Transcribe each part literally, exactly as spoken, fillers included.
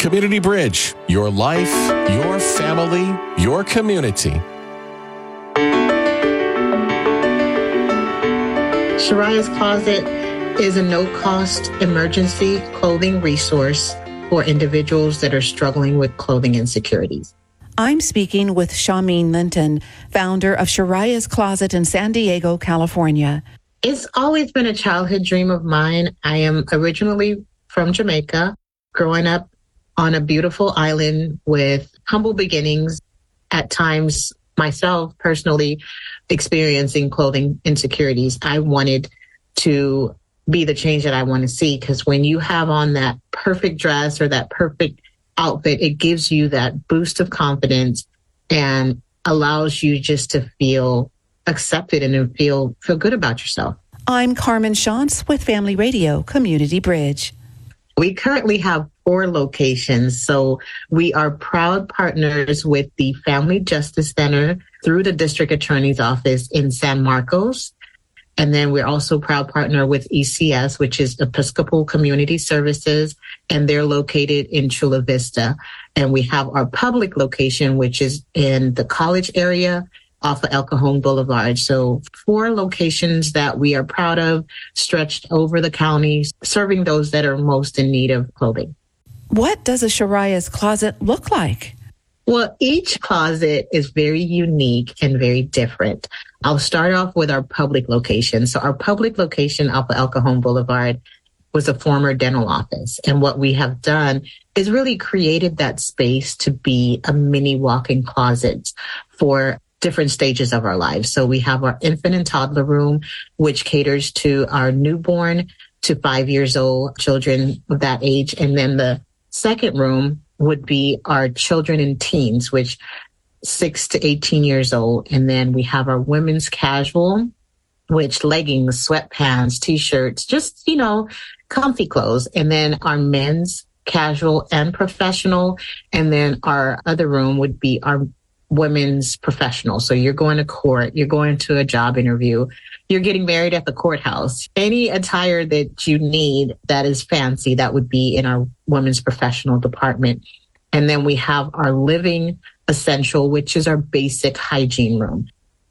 Community Bridge, your life, your family, your community. Shariah's Closet is a no-cost emergency clothing resource for individuals that are struggling with clothing insecurities. I'm speaking with Shameen Linton, founder of Shariah's Closet in San Diego, California. It's always been a childhood dream of mine. I am originally from Jamaica, growing up on a beautiful island with humble beginnings, at times myself personally experiencing clothing insecurities. I wanted to be the change that I want to see, because when you have on that perfect dress or that perfect outfit, it gives you that boost of confidence and allows you just to feel accepted and feel feel good about yourself. I'm Carmen Shantz with Family Radio Community Bridge. We currently have four locations, so we are proud partners with the Family Justice Center through the District Attorney's Office in San Marcos. And then we're also proud partner with E C S, which is Episcopal Community Services, and they're located in Chula Vista. And we have our public location, which is in the college area off of El Cajon Boulevard. So four locations that we are proud of, stretched over the county, serving those that are most in need of clothing. What does a Shariah's Closet look like? Well, each closet is very unique and very different. I'll start off with our public location. So our public location off of El Cajon Boulevard was a former dental office. And what we have done is really created that space to be a mini walk-in closet for different stages of our lives. So we have our infant and toddler room, which caters to our newborn to five years old children of that age. And then the second room would be our children and teens, which six to eighteen years old. And then we have our women's casual, which leggings, sweatpants, t-shirts, just, you know, comfy clothes. And then our men's casual and professional. And then our other room would be our women's professional. So you're going to court, you're going to a job interview, you're getting married at the courthouse. Any attire that you need that is fancy, that would be in our women's professional department. And then we have our living essential, which is our basic hygiene room.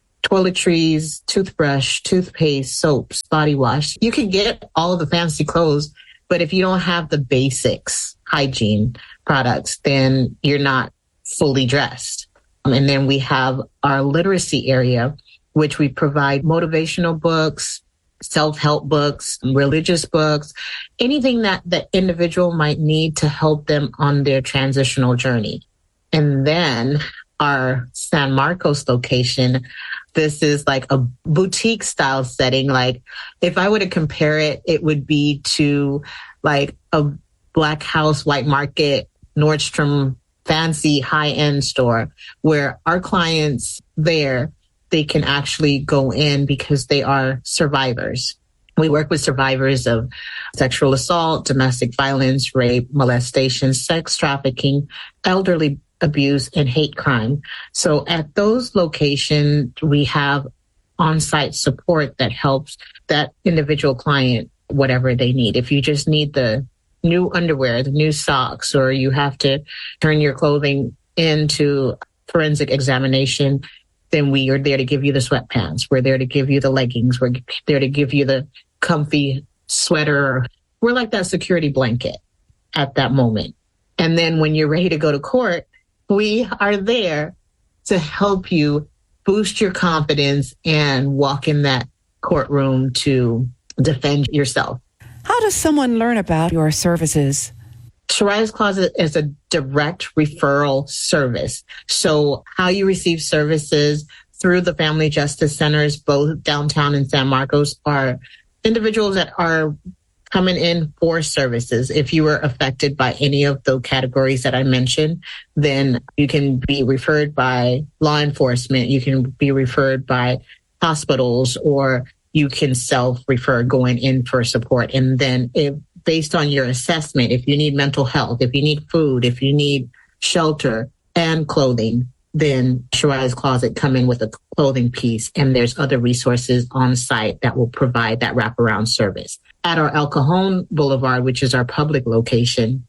Toiletries, toothbrush, toothpaste, soaps, body wash. You can get all of the fancy clothes, but if you don't have the basics hygiene products, then you're not fully dressed. And then we have our literacy area, which we provide motivational books, self-help books, religious books, anything that the individual might need to help them on their transitional journey. And then our San Marcos location, this is like a boutique style setting. Like if I were to compare it, it would be to like a Black House, White Market, Nordstrom, fancy high-end store where our clients there, they can actually go in because they are survivors. We work with survivors of sexual assault, domestic violence, rape, molestation, sex trafficking, elderly abuse, and hate crime. So at those locations, we have on-site support that helps that individual client, whatever they need. If you just need the new underwear, the new socks, or you have to turn your clothing into forensic examination, then we are there to give you the sweatpants. We're there to give you the leggings. We're there to give you the comfy sweater. We're like that security blanket at that moment. And then when you're ready to go to court, we are there to help you boost your confidence and walk in that courtroom to defend yourself. How does someone learn about your services? Shariah's Closet is a direct referral service. So how you receive services through the Family Justice Centers, both downtown and San Marcos, are individuals that are coming in for services. If you were affected by any of the categories that I mentioned, then you can be referred by law enforcement. You can be referred by hospitals, or you can self-refer going in for support. And then if, based on your assessment, if you need mental health, if you need food, if you need shelter and clothing, then Shariah's Closet come in with a clothing piece. And there's other resources on site that will provide that wraparound service. At our El Cajon Boulevard, which is our public location,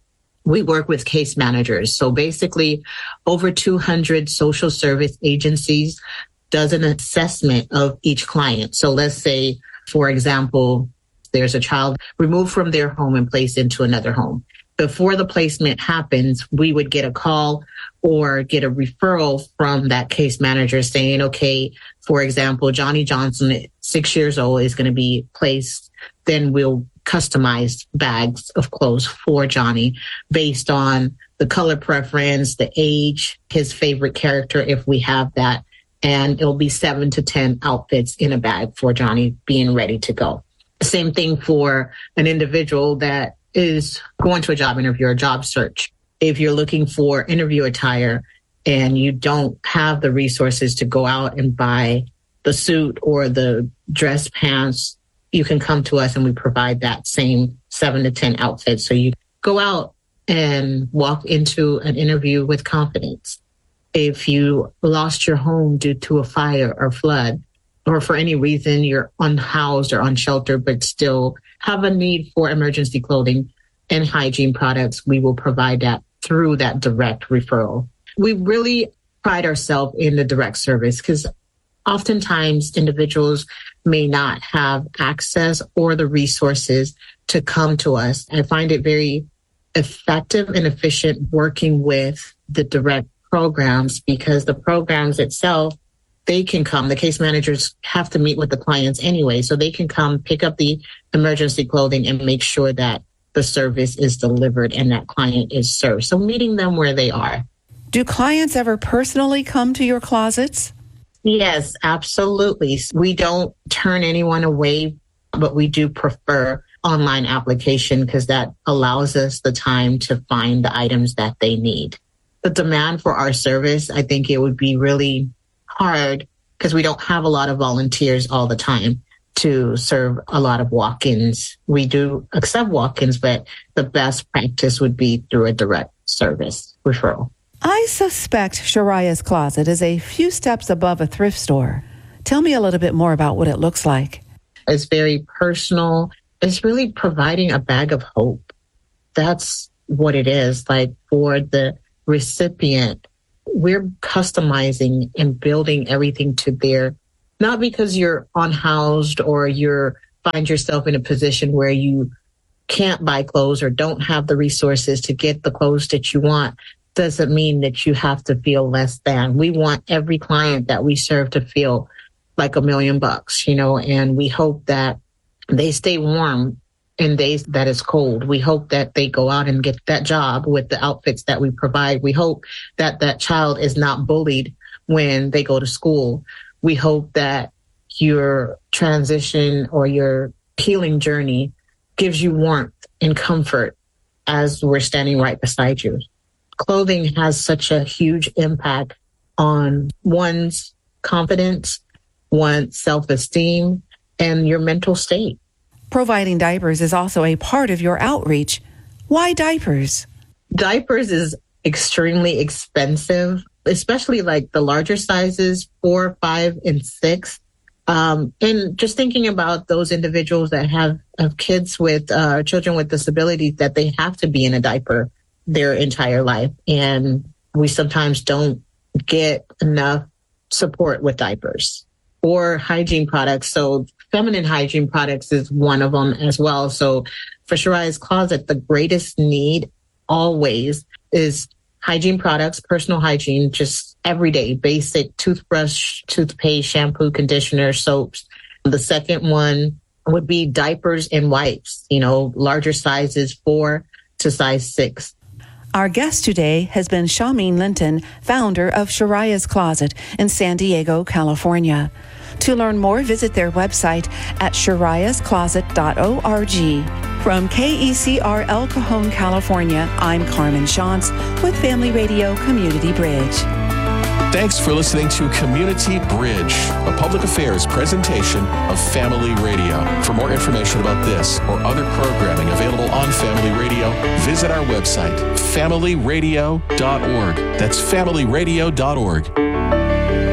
we work with case managers. So basically, over two hundred social service agencies does an assessment of each client. So let's say, for example, there's a child removed from their home and placed into another home. Before the placement happens, we would get a call or get a referral from that case manager saying, okay, for example, Johnny Johnson, six years old, is going to be placed. Then we'll customize bags of clothes for Johnny based on the color preference, the age, his favorite character, if we have that. And it'll be seven to ten outfits in a bag for Johnny being ready to go. Same thing for an individual that is going to a job interview or job search. If you're looking for interview attire and you don't have the resources to go out and buy the suit or the dress pants, you can come to us and we provide that same seven to ten outfits. So you go out and walk into an interview with confidence. If you lost your home due to a fire or flood, or for any reason you're unhoused or unsheltered, but still have a need for emergency clothing and hygiene products, we will provide that through that direct referral. We really pride ourselves in the direct service because oftentimes individuals may not have access or the resources to come to us. I find it very effective and efficient working with the direct programs because the programs itself, they can come. The case managers have to meet with the clients anyway, so they can come pick up the emergency clothing and make sure that the service is delivered and that client is served. So meeting them where they are. Do clients ever personally come to your closets? Yes, absolutely. We don't turn anyone away, but we do prefer online application because that allows us the time to find the items that they need. The demand for our service, I think it would be really hard because we don't have a lot of volunteers all the time to serve a lot of walk-ins. We do accept walk-ins, but the best practice would be through a direct service referral. I suspect Shariah's Closet is a few steps above a thrift store. Tell me a little bit more about what it looks like. It's very personal. It's really providing a bag of hope. That's what it is. Like for the recipient, we're customizing and building everything to their, not because you're unhoused or you're find yourself in a position where you can't buy clothes or don't have the resources to get the clothes that you want, doesn't mean that you have to feel less than. We want every client that we serve to feel like a million bucks, you know, and we hope that they stay warm in days that it's cold. We hope that they go out and get that job with the outfits that we provide. We hope that that child is not bullied when they go to school. We hope that your transition or your healing journey gives you warmth and comfort as we're standing right beside you. Clothing has such a huge impact on one's confidence, one's self-esteem, and your mental state. Providing diapers is also a part of your outreach. Why diapers? Diapers is extremely expensive, especially like the larger sizes, four, five, and six. Um, and just thinking about those individuals that have, have kids with uh, children with disabilities, that they have to be in a diaper their entire life. And we sometimes don't get enough support with diapers or hygiene products. So feminine hygiene products is one of them as well. So for Shariah's Closet, the greatest need always is hygiene products, personal hygiene, just everyday basic toothbrush, toothpaste, shampoo, conditioner, soaps. The second one would be diapers and wipes, you know, larger sizes, four to size six. Our guest today has been Shameen Linton, founder of Shariah's Closet in San Diego, California. To learn more, visit their website at shariahs closet dot org. From K E C R El Cajon, California, I'm Carmen Shantz with Family Radio Community Bridge. Thanks for listening to Community Bridge, a public affairs presentation of Family Radio. For more information about this or other programming available on Family Radio, visit our website, family radio dot org. That's family radio dot org.